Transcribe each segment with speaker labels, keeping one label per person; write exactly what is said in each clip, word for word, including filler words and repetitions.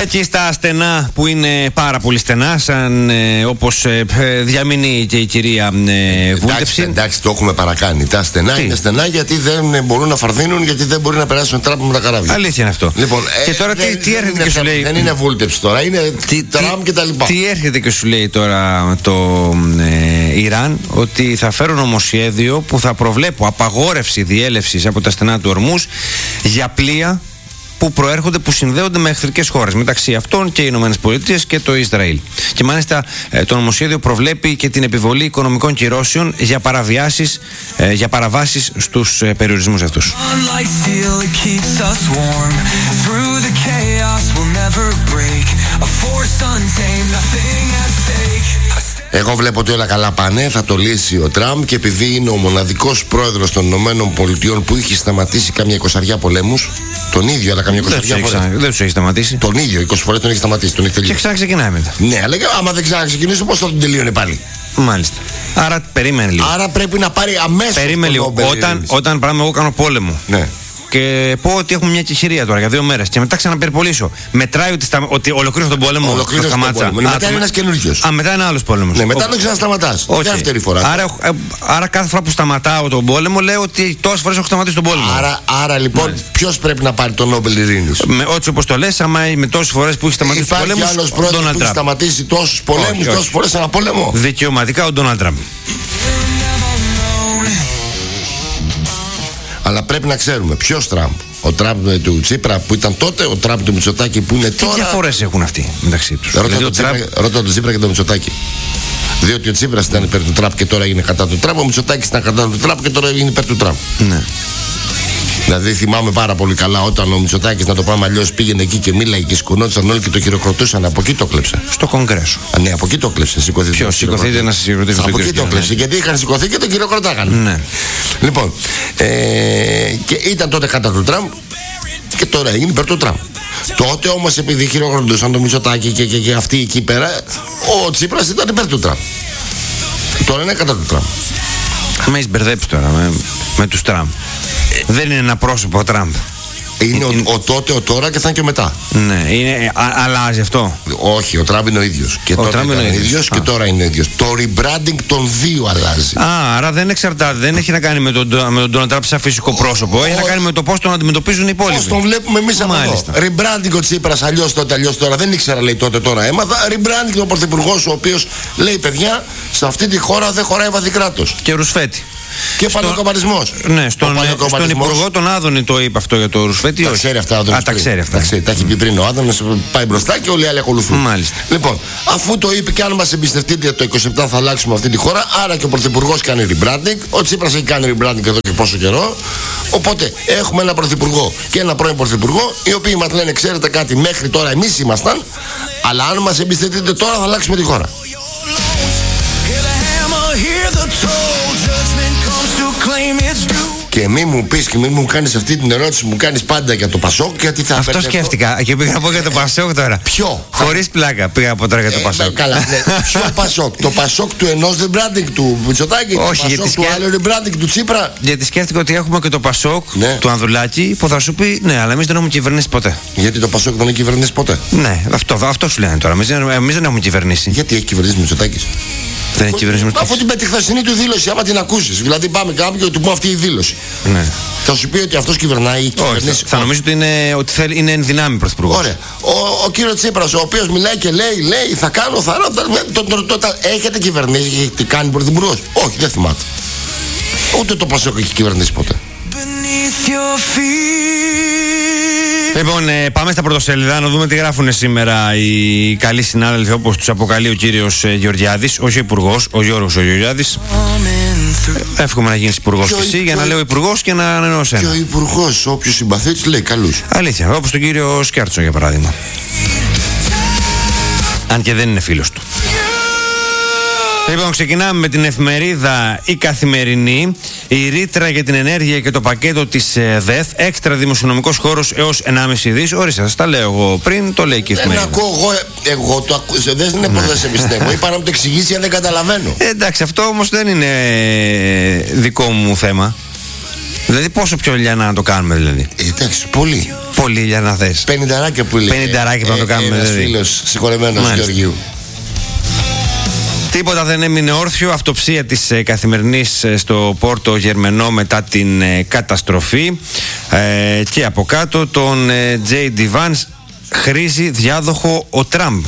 Speaker 1: Εκεί στα στενά που είναι πάρα πολύ στενά, σαν ε, όπως ε, διαμείνει και η κυρία ε, Βούλτεψη.
Speaker 2: Εντάξει, το έχουμε παρακάνει. Τα στενά
Speaker 1: τι?
Speaker 2: είναι στενά γιατί δεν μπορούν να φαρδίνουν, γιατί δεν μπορεί να περάσουν τράπ με τα καράβια.
Speaker 1: Αλήθεια είναι αυτό.
Speaker 2: Λοιπόν,
Speaker 1: και
Speaker 2: ε,
Speaker 1: τώρα
Speaker 2: δεν,
Speaker 1: τι, τι έρχεται
Speaker 2: δεν
Speaker 1: και σου
Speaker 2: είναι,
Speaker 1: λέει.
Speaker 2: Δεν είναι Βούλτεψη τώρα, είναι τι, Τραμπ και τα λοιπά.
Speaker 1: Τι έρχεται και σου λέει τώρα το ε, Ιράν, ότι θα φέρω νομοσχέδιο που θα προβλέπω απαγόρευση διέλευσης από τα στενά του Ορμούζ για πλοία που προέρχονται, που συνδέονται με εχθρικές χώρες, μεταξύ αυτών και οι Ηνωμένες Πολιτείες και το Ισραήλ. Και μάλιστα ε, το νομοσχέδιο προβλέπει και την επιβολή οικονομικών κυρώσεων για παραβιάσεις, ε, για παραβάσεις στους ε, περιορισμούς αυτούς.
Speaker 2: Εγώ βλέπω ότι όλα καλά πάνε, θα το λύσει ο Τραμπ, και επειδή είναι ο μοναδικός πρόεδρος των Ηνωμένων Πολιτειών που έχει σταματήσει καμιά εικοσαριά πολέμους, τον ίδιο, αλλά καμιά εικοσαριά φορές.
Speaker 1: Δεν τους έχει σταματήσει.
Speaker 2: Τον ίδιο, είκοσι φορές τον έχει σταματήσει, τον έχει τελειώσει.
Speaker 1: Και ξαναξεκινάει μετά.
Speaker 2: Ναι, αλλά άμα δεν ξαναξεκινήσει, πώς θα τον τελείωνε πάλι.
Speaker 1: Μάλιστα. Άρα περίμενε λίγο.
Speaker 2: Άρα πρέπει να πάρει αμέσως.
Speaker 1: Περίμενε λίγο. Όταν, όταν πράγμα εγώ κάνω πόλεμο.
Speaker 2: Ναι.
Speaker 1: Και πω ότι έχουμε μια κεχηρία τώρα για δύο μέρες και μετά ξαναπεριπολίσω. Μετράει ότι, στα, ότι ολοκλήρωσα τον πόλεμο.
Speaker 2: Ολοκλήρωσα τον πόλεμο.
Speaker 1: Α,
Speaker 2: μετά είναι ένας καινούριος.
Speaker 1: Α, μετά είναι άλλος πόλεμος.
Speaker 2: Ναι, μετά
Speaker 1: Ο...
Speaker 2: το ξανασταματάς.
Speaker 1: Okay.
Speaker 2: Δεύτερη φορά.
Speaker 1: Άρα, άρα κάθε φορά που σταματάω τον πόλεμο λέω ότι τόσες φορές έχω σταματήσει τον πόλεμο.
Speaker 2: Άρα, άρα λοιπόν, ποιος πρέπει να πάρει τον Νόμπελ Ειρήνης?
Speaker 1: Με ό,τι όπως το λες, άμα με τόσες φορές που έχει σταματήσει τον πόλεμο.
Speaker 2: Υπάρχει άλλος πρόεδρος που έχει σταματήσει τόσους πολέμους, τόσες φορές ένα πόλεμο?
Speaker 1: Δικαιωματικά ο Ντόναλντ Τραμπ.
Speaker 2: Αλλά πρέπει να ξέρουμε ποιος Τραμπ. Ο Τραμπ του Τσίπρα που ήταν τότε, ο Τραμπ του Μητσοτάκη που είναι τώρα.
Speaker 1: Τι διαφορές έχουν αυτοί μεταξύ τους?
Speaker 2: Ρώτα
Speaker 1: δηλαδή,
Speaker 2: τον Τσίπρα,
Speaker 1: Τραμπ...
Speaker 2: το Τσίπρα και τον Μητσοτάκη. Διότι ο Τσίπρας ήταν υπέρ του Τραμπ και τώρα είναι κατά του Τραμπ. Ο Μητσοτάκης ήταν κατά του Τραμπ και τώρα είναι υπέρ του Τραμπ.
Speaker 1: Ναι.
Speaker 2: Δηλαδή θυμάμαι πάρα πολύ καλά όταν ο Μητσοτάκης, να το πάμε αλλιώς, πήγαινε εκεί και μίλαγε και σηκωνόντουσαν όλοι και το χειροκροτούσαν. Από εκεί το κλέψε.
Speaker 1: Στο Κογκρέσο.
Speaker 2: Α, ναι, από εκεί το κλέψε.
Speaker 1: Ποιος σηκωθείτε να σας χειροκροτήσει?
Speaker 2: Από εκεί το κλέψε. Γιατί είχαν σηκωθεί και τον χειροκροτάγανε.
Speaker 1: Ναι.
Speaker 2: Λοιπόν, ε, και ήταν τότε κατά του Τραμπ και τώρα έγινε υπέρ του Τραμπ. Τότε όμως, επειδή χειροκροτούσαν τον Μητσοτάκη και, και, και αυτοί εκεί πέρα, ο Τσίπρας ήταν υπέρ του Τραμπ. Τώρα είναι κατά του Τραμπ.
Speaker 1: Με έχεις μπερδέψει τώρα με, με τους Τραμπ. Ε, Δεν είναι ένα πρόσωπο ο Τραμπ.
Speaker 2: Είναι ο, ο τότε, ο τώρα και θα είναι και ο μετά.
Speaker 1: Ναι, είναι, α, αλλάζει αυτό.
Speaker 2: Όχι, ο Τραμπ είναι ο ίδιος. Και
Speaker 1: ο
Speaker 2: τότε
Speaker 1: Τραμπ
Speaker 2: ήταν
Speaker 1: είναι ο ίδιος,
Speaker 2: ίδιος και τώρα είναι ο ίδιος. Το rebranding των δύο αλλάζει.
Speaker 1: Α, άρα δεν εξαρτάται, δεν έχει να κάνει με τον, με τον Donald Trump σαν φυσικό πρόσωπο. Ο, έχει ο, να κάνει με το πώς τον αντιμετωπίζουν οι υπόλοιποι.
Speaker 2: Πώς τον βλέπουμε εμείς από εδώ. Rebranding ο Τσίπρας, αλλιώς τότε, αλλιώς τώρα. Δεν ήξερα, λέει, τότε, τώρα έμαθα. Rebranding ο πρωθυπουργός, ο οποίος λέει, παιδιά, σε αυτή τη χώρα δεν χωράει βαθικράτος.
Speaker 1: Και Ρουσφέτη.
Speaker 2: Και πανεκκομπαρισμός.
Speaker 1: Ναι, στον, στον υπουργό τον Άδωνη το είπε αυτό για το Ρουσφέτη.
Speaker 2: Τα ξέρει αυτά.
Speaker 1: Α, τα ξέρει αυτά.
Speaker 2: Τα, ξέρει, τα έχει πει πριν ο Άδωνης, πάει μπροστά και όλοι οι άλλοι ακολουθούν.
Speaker 1: Μάλιστα.
Speaker 2: Λοιπόν, αφού το είπε και αν μας εμπιστευτείτε το είκοσι επτά θα αλλάξουμε αυτή τη χώρα, άρα και ο πρωθυπουργός κάνει rebranding. Ο Τσίπρας έχει κάνει rebranding εδώ και πόσο καιρό. Οπότε έχουμε ένα πρωθυπουργό και ένα πρώην πρωθυπουργό, οι οποίοι μας λένε, ξέρετε κάτι, μέχρι τώρα εμείς ήμασταν, αλλά αν μας εμπιστευτείτε τώρα θα αλλάξουμε τη χώρα. Και μη μου πεις και μη μου κάνεις αυτή την ερώτηση που μου κάνεις πάντα για το Πασόκ, γιατί θα.
Speaker 1: Αυτό σκέφτηκα αυτό. Και πήγα να πω για το Πασόκ τώρα.
Speaker 2: Ποιο?
Speaker 1: Χωρίς πλάκα πήγα από τώρα για το
Speaker 2: ε,
Speaker 1: Πασόκ.
Speaker 2: Καλά, ναι. Ποιο Πασόκ? Το Πασόκ του ενός rebranding του Μητσοτάκη?
Speaker 1: Όχι,
Speaker 2: το Πασόκ του άλλου rebranding του Τσίπρα?
Speaker 1: Γιατί σκέφτηκα ότι έχουμε και το Πασόκ
Speaker 2: ναι.
Speaker 1: του Ανδρουλάκη που θα σου πει ναι, αλλά εμείς δεν έχουμε κυβερνήσει ποτέ.
Speaker 2: Γιατί το Πασόκ δεν έχει κυβερνήσει ποτέ?
Speaker 1: Ναι, αυτό, αυτό σου λένε τώρα. Εμείς δεν έχουμε κυβερνήσει.
Speaker 2: Γιατί έχει κυβερνήσει Μητσοτάκης?
Speaker 1: Δεν έχει κυβερνήσει Μητσοτάκης.
Speaker 2: Αφού την πετυχθασινή του δήλωση, άμα την ακούσεις, δηλαδή πάμε κάποιον και του πούμε αυτή η δήλωση.
Speaker 1: Ναι.
Speaker 2: Θα σου πει ότι αυτός κυβερνάει ή κυβερνήσει.
Speaker 1: Όχι, θα νομίζω ότι είναι, ότι θέλει, είναι εν δυνάμει πρωθυπουργός.
Speaker 2: Ωραία. Ο, ο κύριος Τσίπρας, ο οποίος μιλάει και λέει, λέει, θα κάνω, θα κάνω. Έχετε κυβερνήσει, έχετε κάνει πρωθυπουργός? Όχι, δεν θυμάται. Ούτε το Πασόκ έχει κυβερνήσει ποτέ.
Speaker 1: Λοιπόν, ε, πάμε στα πρωτοσέλιδα να δούμε τι γράφουν σήμερα οι καλοί συνάδελφοι, όπως τους αποκαλεί ο κύριος ε, Γεωργιάδης, όχι ο υπουργός, ο Γιώργος ο Γεωργιάδης. Ε, εύχομαι να γίνεις υπουργός και εσύ, για να λέω υπουργός και να ανενώ σένα.
Speaker 2: Και ο υπουργός, όποιος συμπαθεί, τους λέει καλούς.
Speaker 1: Αλήθεια, όπως τον κύριο Σκιάρτσο για παράδειγμα. Αν και δεν είναι φίλος του. Λοιπόν, ξεκινάμε με την εφημερίδα Η Καθημερινή. Η ρήτρα για την ενέργεια και το πακέτο της ΔΕΘ. Έξτρα δημοσιονομικός χώρος έως ενάμιση δις. Ορίστε, σας τα λέω εγώ πριν, το λέει και η εφημερίδα.
Speaker 2: Δεν ακούω εγώ, εγώ το ακούω. Δεν είναι πως δεν σε πιστεύω. Είπα να μου το εξηγήσει, αν δεν καταλαβαίνω.
Speaker 1: Ε, εντάξει, αυτό όμως δεν είναι δικό μου θέμα. Δηλαδή, πόσο πιο λιανά να το κάνουμε, δηλαδή.
Speaker 2: Ε, εντάξει, πολύ.
Speaker 1: Πολύ λιανά θες.
Speaker 2: Πενηνταράκια που λέει.
Speaker 1: Πενηνταράκια που να το κάνουμε,
Speaker 2: ένας
Speaker 1: δηλαδή.
Speaker 2: φίλος συγχωρεμένος Γεωργίου.
Speaker 1: Τίποτα δεν έμεινε όρθιο. Αυτοψία της ε, καθημερινής ε, στο Πόρτο Γερμενό μετά την ε, καταστροφή. Ε, και από κάτω τον ε, τζέι ντι Vance χρήζει διάδοχο ο Τραμπ.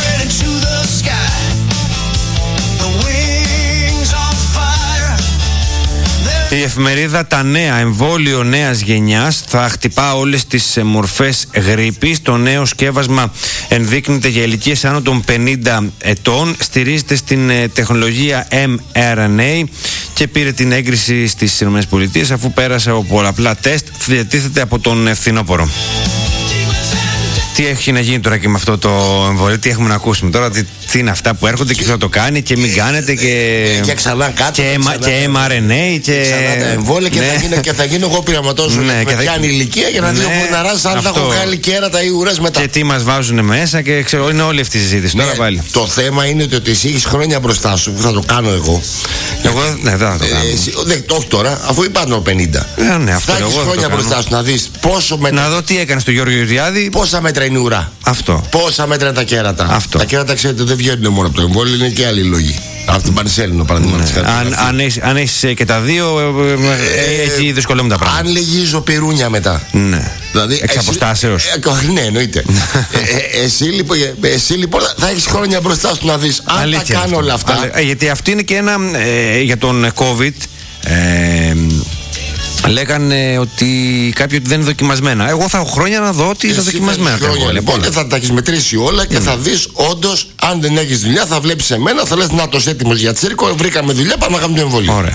Speaker 1: Η εφημερίδα Τα Νέα, εμβόλιο νέας γενιάς, θα χτυπά όλες τις μορφές γρίπης. Το νέο σκεύασμα ενδείκνυται για ηλικίες άνω των πενήντα ετών, στηρίζεται στην τεχνολογία εμ αρ εν έι και πήρε την έγκριση στις ΗΠΑ αφού πέρασε από πολλαπλά τεστ. Διατίθεται από τον φθινόπωρο. Τι έχει να γίνει τώρα και με αυτό το εμβόλιο, τι έχουμε να ακούσουμε τώρα, τι, τι είναι αυτά που έρχονται και θα το κάνει και μην κάνετε και.
Speaker 2: Και ξανά κάτω.
Speaker 1: Και, και, και εμ αρ εν έι και.
Speaker 2: Και ξανά τα εμβόλια και, ναι. θα, γίνω, και θα γίνω εγώ πειραματός σου. Ναι, με πιάνει η ηλικία για να δει όπου να ράσει αν θα έχω βγάλει κέρατα ή ουρές μετά.
Speaker 1: Και τι μας βάζουν μέσα και ξέρω, είναι όλη αυτή η συζήτηση. Ναι, τώρα πάλι.
Speaker 2: Το θέμα είναι ότι εσύ έχεις χρόνια μπροστά σου που θα το κάνω εγώ.
Speaker 1: Εγώ ναι, δεν θα το κάνω.
Speaker 2: Δεν το όχι τώρα, αφού είπαν πενήντα.
Speaker 1: Ναι, ναι, αυτό
Speaker 2: θα έχεις χρόνια μπροστά σου να δεις πόσο μέτρα.
Speaker 1: Να δω τι έκανε στο Γιώργο Ιωριάδη.
Speaker 2: Πόσα μέτρα είναι η ουρά.
Speaker 1: Αυτό.
Speaker 2: Πόσα μέτρα είναι τα κέρατα.
Speaker 1: Αυτό.
Speaker 2: Τα κέρατα ξέρετε δεν βγαίνουν μόνο από το εμβόλιο, είναι και άλλοι λόγοι. Από την Πανσέλινο παραδείγματο.
Speaker 1: Ναι. Αν, αν, έχεις, αν έχεις και τα δύο, ε, εκεί δυσκολεύουν τα πράγματα.
Speaker 2: Αν λυγίζω πυρούνια μετά.
Speaker 1: Ναι.
Speaker 2: Δηλαδή,
Speaker 1: εξ αποστάσεως.
Speaker 2: Ε, ναι, εννοείται. ε, ε, εσύ, λοιπόν, εσύ λοιπόν θα έχεις χρόνια μπροστά σου να δεις αν αλήθεια τα κάνω αυτό. Όλα αυτά.
Speaker 1: Α, γιατί αυτή είναι και ένα ε, για τον COVID. Ε, λέγανε ότι κάποιοι ότι δεν είναι δοκιμασμένα. Εγώ θα έχω χρόνια να δω ότι είναι δοκιμασμένα.
Speaker 2: Χρόνια, λοιπόν, και θα τα έχεις μετρήσει όλα και mm. θα δεις όντως αν δεν έχεις δουλειά θα βλέπεις εμένα, θα λες να το έτοιμος για τσίρκο, βρήκαμε δουλειά, πάμε να κάνουμε το εμβόλιο.
Speaker 1: Ωραία.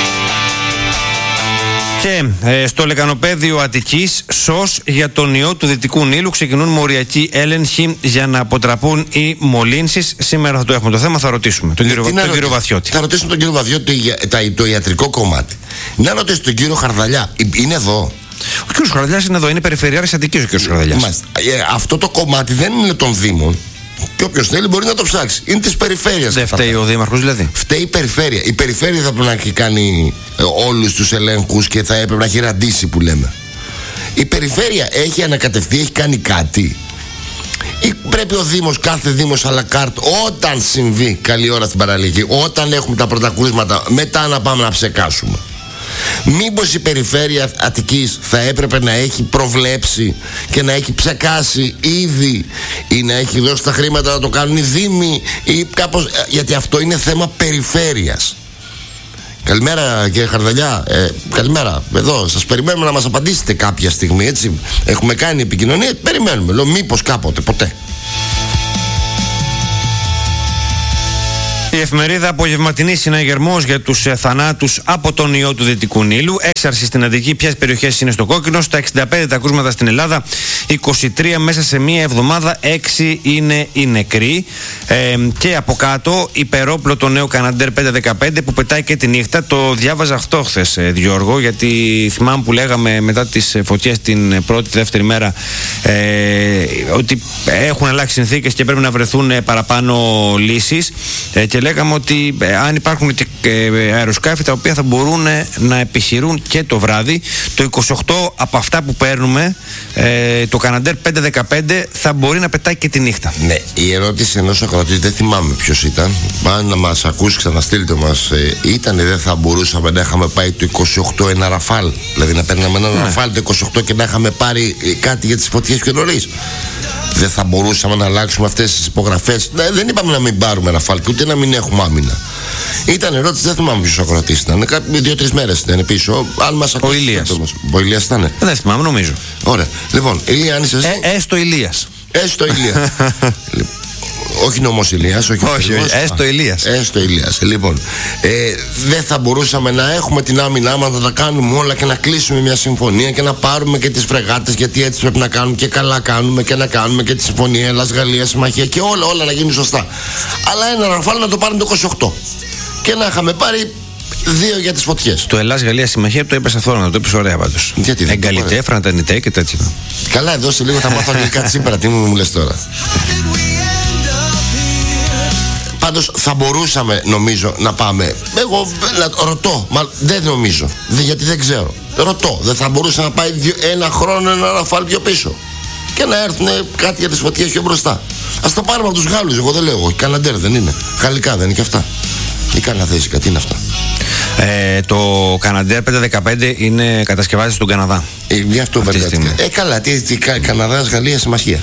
Speaker 1: Και ε, στο λεκανοπέδιο Αττικής, ΣΟΣ για τον ιό του Δυτικού Νείλου, ξεκινούν μοριακοί έλεγχοι για να αποτραπούν οι μολύνσεις. Σήμερα θα το έχουμε το θέμα, θα ρωτήσουμε τον, κύριο, τον κύριο Βαθιώτη.
Speaker 2: Θα ρωτήσουμε τον κύριο Βαθιώτη το, το ιατρικό κομμάτι. Να ρωτήσω τον κύριο Χαρδαλιά, είναι εδώ.
Speaker 1: Ο κύριος Χαρδαλιάς είναι εδώ, είναι περιφερειάρχης Αττικής ο κύριος Χαρδαλιάς.
Speaker 2: Ε, αυτό το κομμάτι δεν είναι των Δήμων. Και όποιος θέλει μπορεί να το ψάξει. Είναι της περιφέρειας.
Speaker 1: Δεν φταίει ο Δήμαρχος δηλαδή.
Speaker 2: Φταίει η περιφέρεια. Η περιφέρεια θα πρέπει να έχει κάνει ε, όλους τους ελέγχους και θα έπρεπε να έχει ραντίσει που λέμε. Η περιφέρεια έχει ανακατευτεί, έχει κάνει κάτι. Ή πρέπει ο Δήμος, κάθε Δήμος à la carte, όταν συμβεί, καλή ώρα στην παραλιακή, όταν έχουμε τα πρώτα κρούσματα, μετά να πάμε να ψεκάσουμε. Μήπως η περιφέρεια Αττικής θα έπρεπε να έχει προβλέψει και να έχει ψεκάσει ήδη ή να έχει δώσει τα χρήματα να το κάνουν οι Δήμοι ή κάπως, γιατί αυτό είναι θέμα περιφέρειας. Καλημέρα κύριε Χαρδαλιά, ε, καλημέρα, εδώ σας περιμένουμε να μας απαντήσετε κάποια στιγμή, έτσι. Έχουμε κάνει επικοινωνία, περιμένουμε, λέω μήπως κάποτε, ποτέ.
Speaker 1: Η εφημερίδα Απογευματινή συναγερμός για τους ε, θανάτους από τον ιό του Δυτικού Νείλου. Έξαρση στην Αττική, ποιες περιοχές είναι στο κόκκινο. Στα εξήντα πέντε τα κρούσματα στην Ελλάδα, είκοσι τρία μέσα σε μία εβδομάδα, έξι είναι οι νεκροί. Ε, και από κάτω, υπερόπλο το νέο Καναντέρ πεντακόσια δεκαπέντε που πετάει και τη νύχτα. Το διάβαζα αυτό χθες, ε, Γιώργο, γιατί θυμάμαι που λέγαμε μετά τις φωτιές την πρώτη, δεύτερη μέρα ε, ότι έχουν αλλάξει συνθήκες και πρέπει να βρεθούν ε, παραπάνω λύσεις. Ε, και λέγαμε ότι ε, αν υπάρχουν και ε, αεροσκάφη τα οποία θα μπορούν ε, να επιχειρούν και το βράδυ, το είκοσι οκτώ από αυτά που παίρνουμε, ε, το Καναντέρ πεντακόσια δεκαπέντε θα μπορεί να πετάει και τη νύχτα.
Speaker 2: Ναι, η ερώτηση ενός ακροατή, δεν θυμάμαι ποιος ήταν, αν να μας ακούσει ξαναστείλτε μας, ε, ήταν δεν θα μπορούσαμε να είχαμε πάει το είκοσι οκτώ ένα ραφάλ, δηλαδή να παίρναμε ένα ναι. ραφάλ το είκοσι οκτώ και να είχαμε πάρει ε, κάτι για τις φωτιές πιο νωρίς. Δεν θα μπορούσαμε να αλλάξουμε αυτές τις υπογραφές. Ναι, δεν είπαμε να μην πάρουμε ραφάλ και ούτε να μην έχουμε άμυνα. Ήταν ερώτηση, δεν θυμάμαι ποιος ακροατής ήταν. Δύο-τρεις μέρες ήταν πίσω. Αν μας ακούσει.
Speaker 1: Ο Ηλίας.
Speaker 2: Ο Ηλίας ήταν.
Speaker 1: Δεν θυμάμαι, νομίζω.
Speaker 2: Ωραία. Λοιπόν, Ηλία, αν είσαι εσύ.
Speaker 1: Ε, έστω Ηλίας.
Speaker 2: Έστω Ηλίας. Όχι νομός Ηλίας, όχι,
Speaker 1: όχι, όχι έστω Ηλίας.
Speaker 2: Έστω Ηλίας. Λοιπόν, ε, δεν θα μπορούσαμε να έχουμε την άμυνά μας, να τα κάνουμε όλα και να κλείσουμε μια συμφωνία και να πάρουμε και τις φρεγάτες, γιατί έτσι πρέπει να κάνουμε και καλά κάνουμε και να κάνουμε και τη συμφωνία Ελλάς-Γαλλίας, συμμαχία και όλα, όλα να γίνουν σωστά. Αλλά ένα ραφάλ να το πάρουν το είκοσι οκτώ και να είχαμε πάρει δύο για τις φωτιές.
Speaker 1: Το Ελλάς-Γαλλία συμμαχία το είπες αυθόρμητα, το είπες ωραία πάντως. Εγκαλιτέ, φραντανιτέ και τέτοια.
Speaker 2: Καλά, εδώ σε λίγο θα μάθω αγγλικά σήμερα, τι μου λες τώρα. Πάντως θα μπορούσαμε νομίζω να πάμε. Εγώ ρωτώ, μα δεν νομίζω, δε, γιατί δεν ξέρω. Ρωτώ, δεν θα μπορούσε να πάει δύο, ένα χρόνο ένα ραφάλ πιο πίσω και να έρθουν κάτι για τις φωτιές πιο μπροστά? Ας το πάρουμε από τους Γάλλους, εγώ δεν λέω. Εγώ, Καναντέρ δεν είναι. Γαλλικά δεν είναι και αυτά. Ή Καναδέζικα, τι είναι αυτά?
Speaker 1: Ε, το Καναντέρ πεντακόσια δεκαπέντε είναι κατασκευάζεται στον Καναδά.
Speaker 2: Ε, γι' αυτό βέβαια. Ε, καλά, τι, τι Καναδάς, Γαλλία, συμμαχία.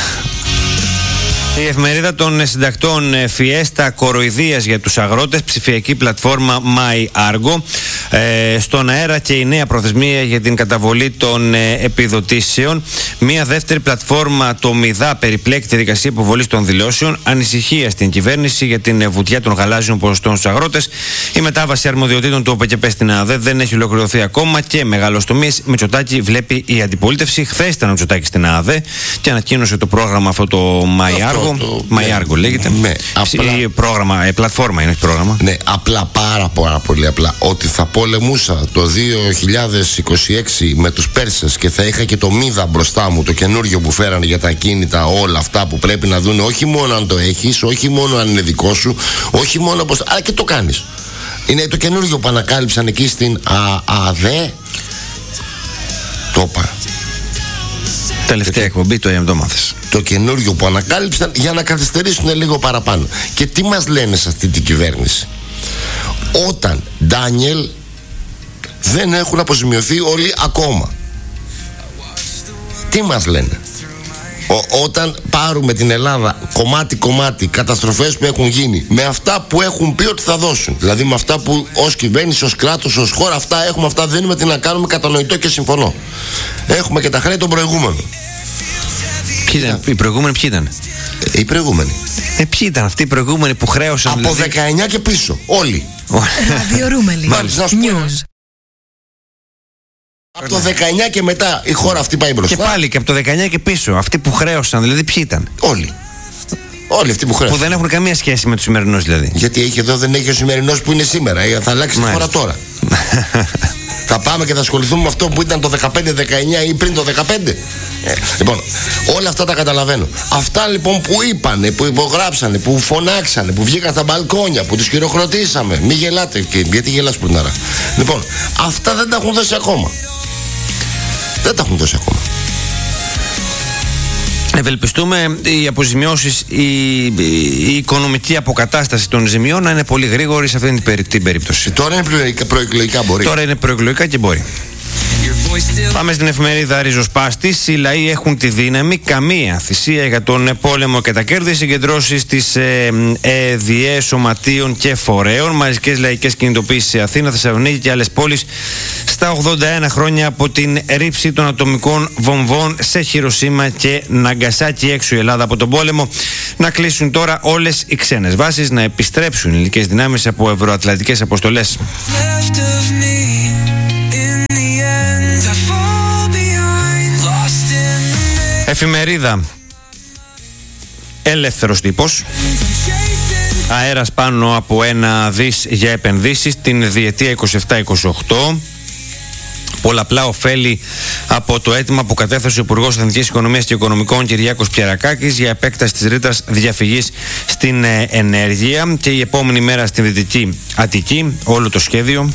Speaker 1: Η εφημερίδα των συντακτών Φιέστα κοροϊδίας για τους αγρότες, ψηφιακή πλατφόρμα MyArgo, ε, στον αέρα και η νέα προθεσμία για την καταβολή των ε, επιδοτήσεων. Μία δεύτερη πλατφόρμα, το ΜΙΔΑ, περιπλέκει τη δικασία υποβολής των δηλώσεων. Ανησυχία στην κυβέρνηση για την βουτιά των γαλάζιων ποσοστών στους αγρότες. Η μετάβαση αρμοδιοτήτων του ΟΠΕΚΕΠΕ στην ΑΔΕ δεν έχει ολοκληρωθεί ακόμα και μεγαλοστομίες. Μητσοτάκη βλέπει η αντιπολίτευση. Χθες ήταν ο Μητσοτάκης στην ΑΔΕ και ανακοίνωσε το πρόγραμμα αυτό το MyArgo. Το... MyArgo λέγεται.
Speaker 2: Ναι, απλά...
Speaker 1: πρόγραμμα, ε, πλατφόρμα είναι, όχι πρόγραμμα.
Speaker 2: Ναι, απλά, πάρα, πάρα πολύ απλά. Ότι θα πολεμούσα το δύο χιλιάδες είκοσι έξι με τους Πέρσες και θα είχα και το ΜΙΔΑ μπροστά μου, το καινούργιο που φέρανε για τα ακίνητα, όλα αυτά που πρέπει να δουν, όχι μόνο αν το έχεις, όχι μόνο αν είναι δικό σου, όχι μόνο πως, αλλά και το κάνεις. Είναι το καινούργιο που ανακάλυψαν εκεί στην ΑΔΕ. Το είπα.
Speaker 1: Τελευταία εκπομπή το έμ μάθες.
Speaker 2: Το καινούριο που ανακάλυψαν για να καθυστερήσουν λίγο παραπάνω. Και τι μας λένε σε αυτή την κυβέρνηση? Όταν, Ντάνιελ, δεν έχουν αποζημιωθεί όλοι ακόμα. Τι μας λένε? Ο, όταν πάρουμε την Ελλάδα κομμάτι-κομμάτι, καταστροφές που έχουν γίνει, με αυτά που έχουν πει ότι θα δώσουν, δηλαδή με αυτά που ως κυβέρνηση, ως κράτος, ως χώρα, αυτά έχουμε, αυτά δίνουμε, τι να κάνουμε, κατανοητό και συμφωνώ. Έχουμε και τα χρέη των προηγούμενων.
Speaker 1: Ποιοι ήταν, οι προηγούμενοι ποιοι ήταν?
Speaker 2: Οι προηγούμενοι.
Speaker 1: Ε, ποιοι ήταν αυτοί οι προηγούμενοι που χρέωσαν?
Speaker 2: Από δηλαδή... δεκαεννιά και πίσω, όλοι.
Speaker 3: Ραδιορούμελοι. News.
Speaker 2: Από το δεκαεννιά και μετά η χώρα αυτή πάει μπροστά.
Speaker 1: Και πάλι και από το δεκαεννιά και πίσω. Αυτοί που χρέωσαν, δηλαδή ποιοι ήταν?
Speaker 2: Όλοι. Όλοι αυτοί που χρέωσαν.
Speaker 1: Που δεν έχουν καμία σχέση με τους σημερινούς δηλαδή.
Speaker 2: Γιατί έχει εδώ, δεν έχει ο σημερινός που είναι σήμερα. Θα αλλάξει η χώρα τώρα. Θα πάμε και θα ασχοληθούμε με αυτό που ήταν το δεκαπέντε δεκαεννιά ή πριν το δεκαπέντε. Ε, λοιπόν, όλα αυτά τα καταλαβαίνω. Αυτά λοιπόν που είπανε, που υπογράψανε, που φωνάξανε, που βγήκαν στα μπαλκόνια, που τους χειροκροτήσαμε. Μη γελάτε, και, γιατί γελάς Πουρνάρα? Λοιπόν, αυτά δεν τα έχουν δώσει ακόμα. Δεν τα έχουν δώσει ακόμα.
Speaker 1: Ευελπιστούμε οι αποζημιώσεις, η, η οικονομική αποκατάσταση των ζημιών να είναι πολύ γρήγορη σε αυτή την περίπτωση.
Speaker 2: Τώρα είναι προεκλογικά, μπορεί.
Speaker 1: Τώρα είναι προεκλογικά και μπορεί. Πάμε στην εφημερίδα Ριζοσπάστης. Οι λαοί έχουν τη δύναμη, καμία θυσία για τον πόλεμο και τα κέρδη. Συγκεντρώσεις της ε, ΕΔΙΕ, σωματείων και φορέων. Μαζικές λαϊκές κινητοποίησεις σε Αθήνα, Θεσσαλονίκη και άλλες πόλεις στα ογδόντα ένα χρόνια από την ρήψη των ατομικών βομβών σε Χιροσίμα και Ναγκασάκι. Έξω η Ελλάδα από τον πόλεμο. Να κλείσουν τώρα όλες οι ξένες βάσεις, να επιστρέψουν οι ελληνικές δυνάμεις από ευρωατλαντικές αποστολές. Εφημερίδα Ελεύθερος Τύπος. Αέρας πάνω από ένα δις για επενδύσεις την διετία είκοσι επτά είκοσι οκτώ. Πολλαπλά ωφέλη από το αίτημα που κατέθεσε ο Υπουργός Εθνικής Οικονομίας και Οικονομικών Κυριάκος Πιερακάκης για επέκταση της ρήτρας διαφυγής στην ενέργεια. Και η επόμενη μέρα στην Δυτική Αττική, όλο το σχέδιο.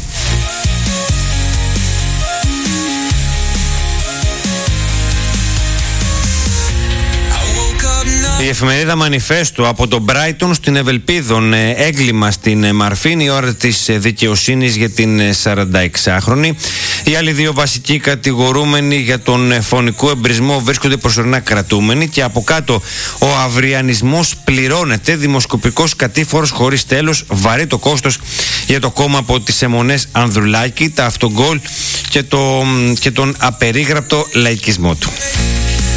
Speaker 1: Η εφημερίδα Μανιφέστο από τον Brighton στην Ευελπίδων. Έγκλημα στην Μαρφίν, η ώρα της δικαιοσύνης για την σαρανταεξάχρονη. Οι άλλοι δύο βασικοί κατηγορούμενοι για τον φωνικό εμπρισμό βρίσκονται προσωρινά κρατούμενοι. Και από κάτω, ο αυριανισμός πληρώνεται. Δημοσκοπικός κατήφορος χωρίς τέλος. Βαρύ το κόστος για το κόμμα από τις αιμονές Ανδρουλάκη, τα αυτογκόλ και, το, και τον απερίγραπτο λαϊκισμό του.